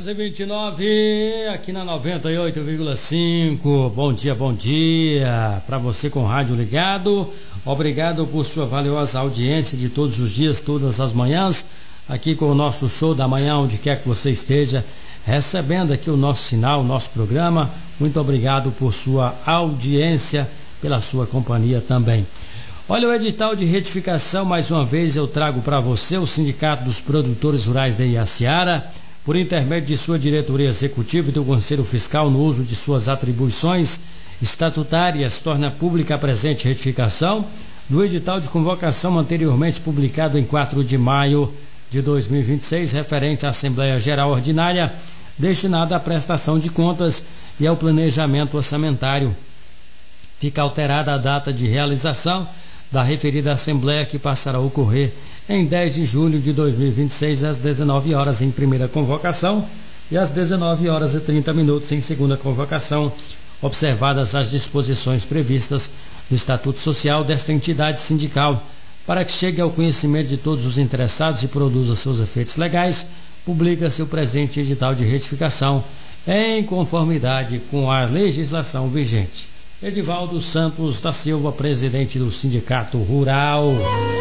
11h29, aqui na 98,5. Bom dia para você com o rádio ligado. Obrigado por sua valiosa audiência de todos os dias, todas as manhãs, aqui com o nosso show da manhã, onde quer que você esteja, recebendo aqui o nosso sinal, o nosso programa. Muito obrigado por sua audiência, pela sua companhia também. Olha, o edital de retificação, mais uma vez eu trago para você. O Sindicato dos Produtores Rurais de Iaciara, por intermédio de sua diretoria executiva e do Conselho Fiscal, no uso de suas atribuições estatutárias, torna pública a presente retificação do edital de convocação anteriormente publicado em 4 de maio de 2026, referente à Assembleia Geral Ordinária, destinada à prestação de contas e ao planejamento orçamentário. Fica alterada a data de realização da referida Assembleia, que passará a ocorrer em 10 de julho de 2026, às 19 horas em primeira convocação e às 19 horas e 30 minutos em segunda convocação, observadas as disposições previstas no Estatuto Social desta entidade sindical. Para que chegue ao conhecimento de todos os interessados e produza seus efeitos legais, publica-se o presente edital de retificação em conformidade com a legislação vigente. Edivaldo Santos da Silva, presidente do Sindicato Rural.